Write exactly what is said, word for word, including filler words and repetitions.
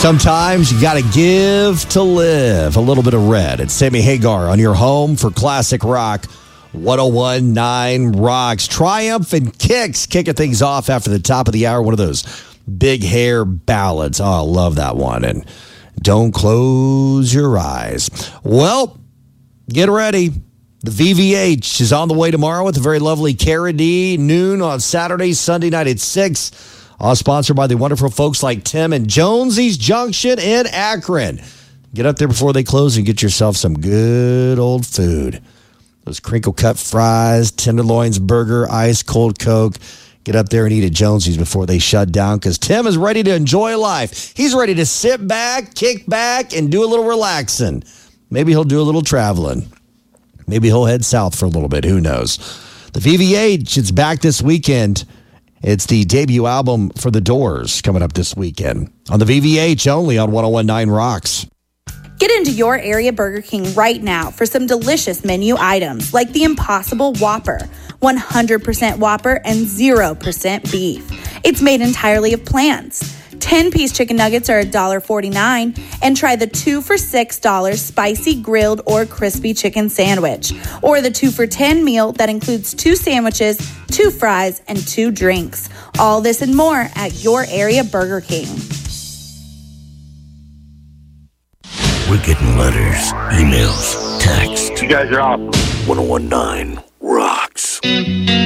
Sometimes you got to give to live. A little bit of red. It's Sammy Hagar on your home for classic rock. one oh one point nine Rocks. Triumph and Kicks kicking things off after the top of the hour. One of those big hair ballads. Oh, I love that one. And Don't Close Your Eyes. Well, get ready. The V V H is on the way tomorrow with a very lovely Cara D. Noon on Saturday, Sunday night at six. All sponsored by the wonderful folks like Tim and Jonesy's Junction in Akron. Get up there before they close and get yourself some good old food. Those crinkle-cut fries, tenderloins, burger, ice, cold Coke. Get up there and eat at Jonesy's before they shut down because Tim is ready to enjoy life. He's ready to sit back, kick back, and do a little relaxing. Maybe he'll do a little traveling. Maybe he'll head south for a little bit. Who knows? The V V H, it's back this weekend. It's the debut album for The Doors coming up this weekend on the V V H only on one oh one point nine Rocks. Get into your area Burger King right now for some delicious menu items like the Impossible Whopper, one hundred percent Whopper and zero percent beef. It's made entirely of plants. ten-piece chicken nuggets are one forty-nine, and try the two for six dollars spicy grilled or crispy chicken sandwich, or the two for ten meal that includes two sandwiches, two fries, and two drinks. All this and more at your area Burger King. We're getting letters, emails, texts. You guys are awesome. one oh one point nine Rocks.